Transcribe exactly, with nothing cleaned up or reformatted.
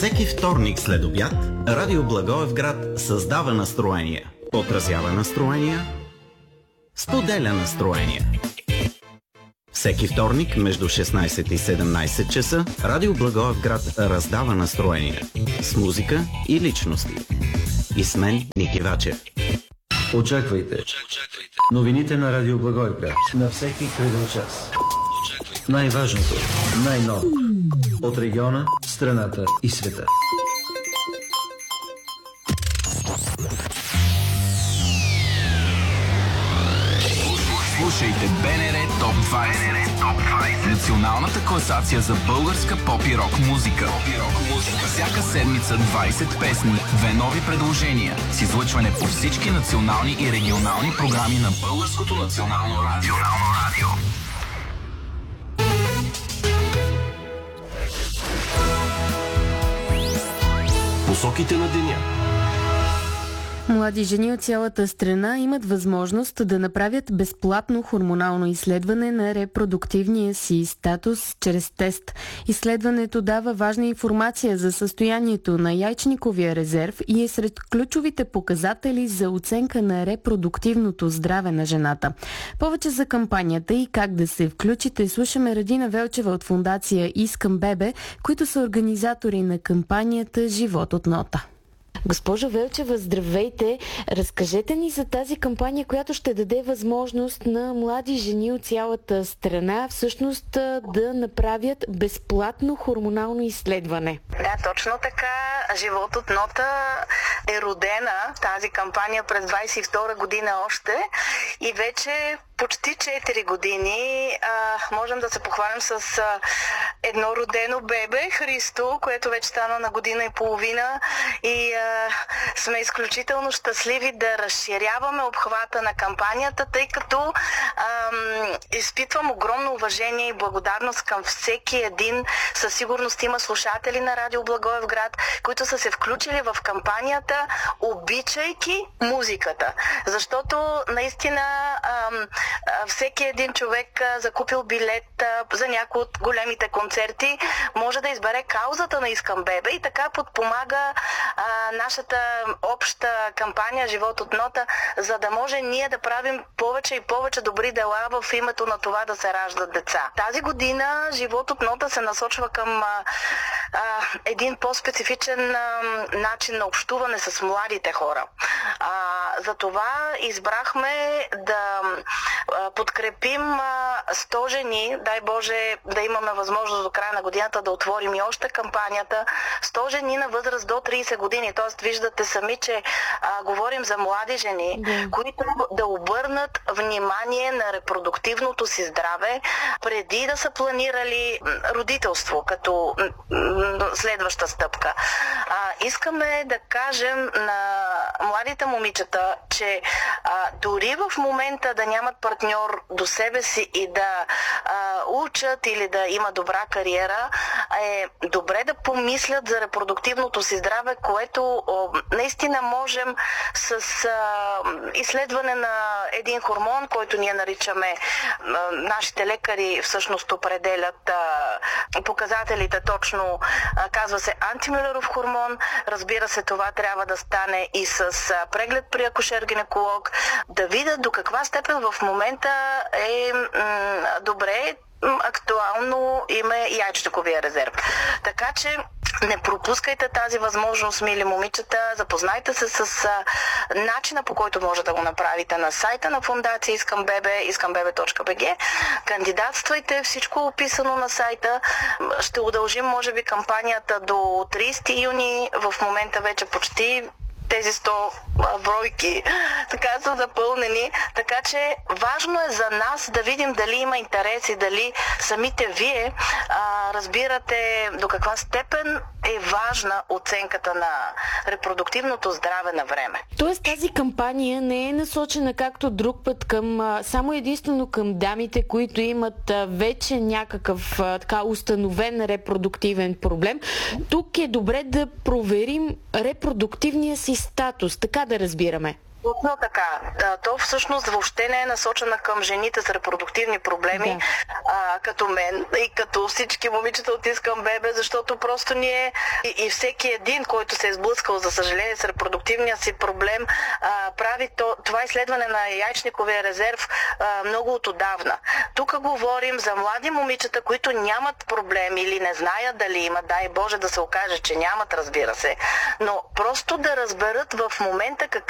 Всеки вторник след обяд Радио Благоевград създава настроение, отразява настроения, споделя настроения. Всеки вторник между шестнайсет и седемнайсет часа Радио Благоевград раздава настроения с музика и личности. И с мен Ники Вачев. Очаквайте новините на Радио Благоевград на всеки кръгъл час. Най-важното, най-ново от региона, страната и света. Слушайте БНР Топ двайсет. Националната класация за българска поп и рок музика. Всяка седмица двайсет песни, две нови предложения с излъчване по всички национални и регионални програми на Българското национално радио. Посоките на деня. Млади жени от цялата страна имат възможност да направят безплатно хормонално изследване на репродуктивния си статус чрез тест. Изследването дава важна информация за състоянието на яйчниковия резерв и е сред ключовите показатели за оценка на репродуктивното здраве на жената. Повече за кампанията и как да се включите слушаме Радина Велчева от фондация Искам бебе, които са организатори на кампанията Живот от нота. Госпожо Велчева, здравейте! Разкажете ни за тази кампания, която ще даде възможност на млади жени от цялата страна всъщност да направят безплатно хормонално изследване. Да, точно така. Живот от нота е родена тази кампания през двайсет и втора година още и вече почти четири години а, можем да се похвалим с а, едно родено бебе, Христо, което вече стана на година и половина и а, сме изключително щастливи да разширяваме обхвата на кампанията, тъй като а, изпитвам огромно уважение и благодарност към всеки един. Със сигурност има слушатели на Радио Благоевград, които са се включили в кампанията, обичайки музиката. Защото наистина а, всеки един човек закупил билет за някои от големите концерти може да избере каузата на Искам бебе и така подпомага а, нашата обща кампания Живот от нота, за да може ние да правим повече и повече добри дела в името на това да се раждат деца. Тази година Живот от нота се насочва към а, а, един по-специфичен а, начин на общуване с младите хора. А, за това избрахме да подкрепим сто жени, дай Боже да имаме възможност до края на годината да отворим и още кампанията, сто жени на възраст до трийсет години, т.е. виждате сами, че а, говорим за млади жени, да. които да обърнат внимание на репродуктивното си здраве преди да са планирали родителство като следваща стъпка. А, искаме да кажем на младите момичета, че а, дори в момента да нямат партньор до себе си и да а, учат или да има добра кариера, е добре да помислят за репродуктивното си здраве, което о, наистина можем с а, изследване на един хормон, който ние наричаме, а, нашите лекари всъщност определят а, показателите точно, а, казва се антимюлеров хормон. Разбира се, това трябва да стане и с а, преглед при акушер-гинеколог, да видят до каква степен в момента е м- добре, актуално има яйчниковия резерв. Така че не пропускайте тази възможност, мили момичета, запознайте се с а, начина, по който може да го направите на сайта на фондация Искам бебе, искам бебе точка би джи. Кандидатствайте, всичко е описано на сайта. Ще удължим, може би, кампанията до трийсети юни. В момента вече почти тези сто бройки така са запълнени, така че важно е за нас да видим дали има интерес и дали самите вие а, разбирате до каква степен е важна оценката на репродуктивното здраве на време. Тоест тази кампания не е насочена както друг път към а, само единствено към дамите, които имат а, вече някакъв а, така установен репродуктивен проблем. Тук е добре да проверим репродуктивния си статус, така да разбираме. Точно така. Да, то всъщност въобще не е насочена към жените с репродуктивни проблеми, да. а, като мен и като всички момичета от Искам бебе, защото просто ние и, и всеки един, който се е сблъскал, за съжаление, с репродуктивния си проблем, а, прави то, това изследване на яйчниковия резерв а, много от отдавна. Тук говорим за млади момичета, които нямат проблем или не знаят дали имат, дай Боже да се окаже, че нямат, разбира се, но просто да разберат в момента как,